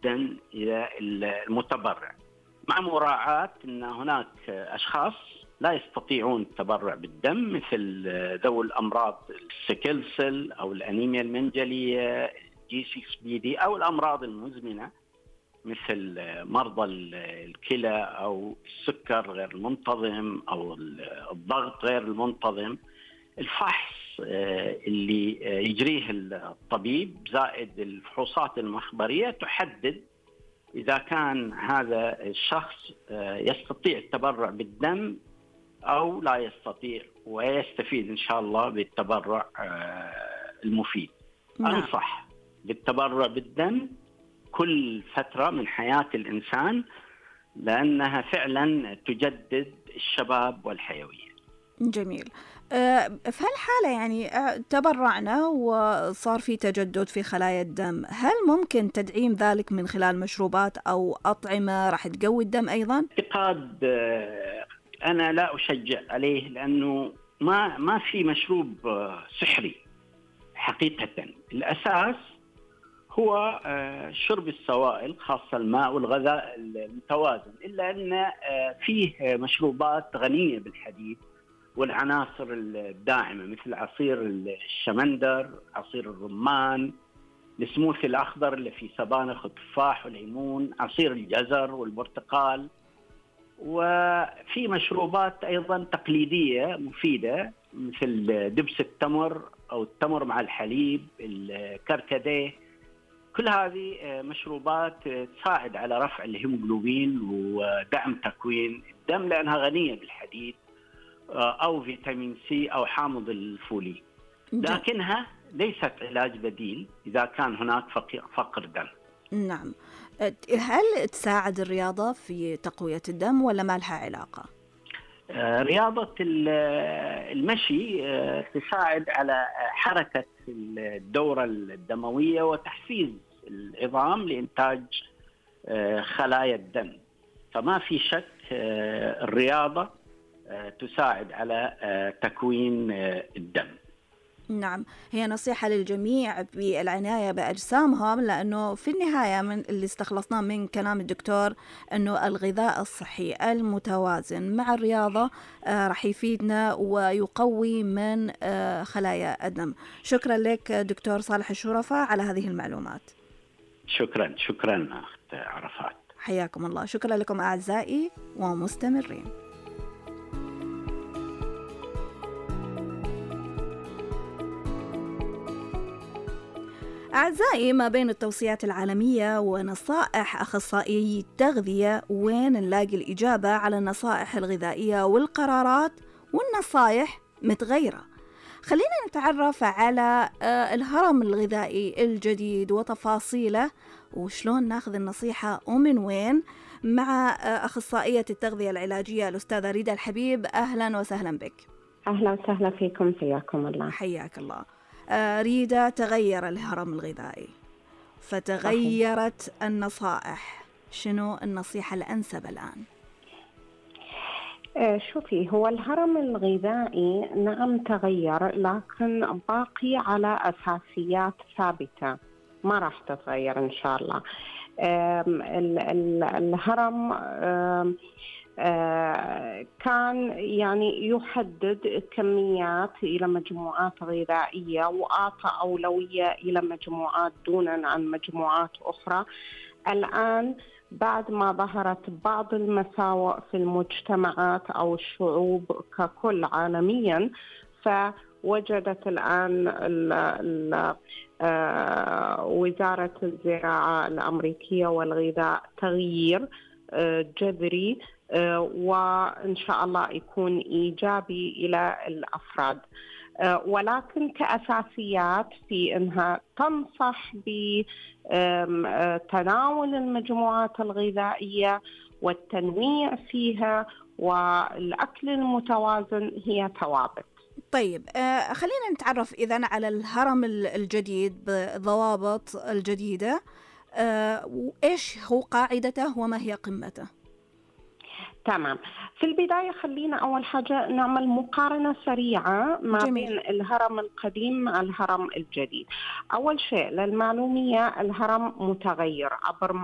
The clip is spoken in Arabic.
جدا إلى المتبرع، مع مراعاة أن هناك أشخاص لا يستطيعون التبرع بالدم، مثل ذوي الأمراض السكلسل أو الأنيميا المنجلية G6PD أو الأمراض المزمنة مثل مرضى الكلى أو السكر غير المنتظم أو الضغط غير المنتظم. الفحص اللي يجريه الطبيب زائد الفحوصات المخبرية تحدد إذا كان هذا الشخص يستطيع التبرع بالدم أو لا يستطيع، ويستفيد إن شاء الله بالتبرع المفيد. أنصح بالتبرع بالدم كل فترة من حياة الإنسان، لأنها فعلا تجدد الشباب والحيوية. جميل. في هالحالة يعني تبرعنا وصار في تجدد في خلايا الدم، هل ممكن تدعيم ذلك من خلال مشروبات أو أطعمة راح تقوي الدم أيضا؟ اعتقاد أنا لا أشجع عليه، لأنه ما في مشروب سحري حقيقة. الأساس هو شرب السوائل خاصة الماء والغذاء المتوازن، إلا أن فيه مشروبات غنية بالحديد والعناصر الداعمة مثل عصير الشمندر، عصير الرمان، السموثي الأخضر اللي فيه سبانخ وتفاح وليمون، عصير الجزر والبرتقال. وفي مشروبات أيضا تقليدية مفيدة مثل دبس التمر أو التمر مع الحليب، الكركديه. كل هذه مشروبات تساعد على رفع الهيموغلوبين ودعم تكوين الدم، لأنها غنية بالحديد أو فيتامين سي أو حامض الفوليك، لكنها ليست علاج بديل إذا كان هناك فقر دم. نعم. هل تساعد الرياضة في تقوية الدم ولا ما لها علاقة؟ رياضة المشي تساعد على حركة الدورة الدموية وتحفيز العظام لإنتاج خلايا الدم، فما في شك الرياضة تساعد على تكوين الدم. نعم، هي نصيحة للجميع بالعناية بأجسامهم، لأنه في النهاية من اللي استخلصناه من كلام الدكتور أنه الغذاء الصحي المتوازن مع الرياضة راح يفيدنا ويقوي من خلايا الدم. شكرا لك دكتور صالح الشرفة على هذه المعلومات. شكرا أخت عرفات. حياكم الله. شكرا لكم أعزائي ومستمرين. أعزائي، ما بين التوصيات العالمية ونصائح أخصائيي التغذية، وين نلاقي الإجابة على النصائح الغذائية والقرارات والنصائح متغيرة. خلينا نتعرف على الهرم الغذائي الجديد وتفاصيله وشلون ناخذ النصيحة ومن وين، مع أخصائية التغذية العلاجية الأستاذة ريدا الحبيب. أهلا وسهلا بك. أهلا وسهلا فيكم، حياكم الله. حياك الله. ريدا، تغير الهرم الغذائي فتغيرت النصائح، شنو النصيحة الأنسب الآن؟ شوفي، هو الهرم الغذائي نعم تغير، لكن باقي على أساسيات ثابتة ما راح تتغير إن شاء الله. الهرم كان يعني يحدد كميات إلى مجموعات غذائية وأعطى أولوية إلى مجموعات دونا عن مجموعات أخرى. الآن بعد ما ظهرت بعض المساوئ في المجتمعات أو الشعوب ككل عالميا، فوجدت الآن وزارة الزراعة الأمريكية والغذاء تغيير جذري، وإن شاء الله يكون إيجابي إلى الأفراد، ولكن كأساسيات في أنها تنصح بتناول المجموعات الغذائية والتنويع فيها والأكل المتوازن هي ثوابت. طيب، خلينا نتعرف إذن على الهرم الجديد بضوابط الجديدة، وإيش هو قاعدته وما هي قمته؟ تمام. في البداية خلينا أول حاجة نعمل مقارنة سريعة ما بين الهرم القديم مع الهرم الجديد. أول شيء للمعلومية، الهرم متغير عبر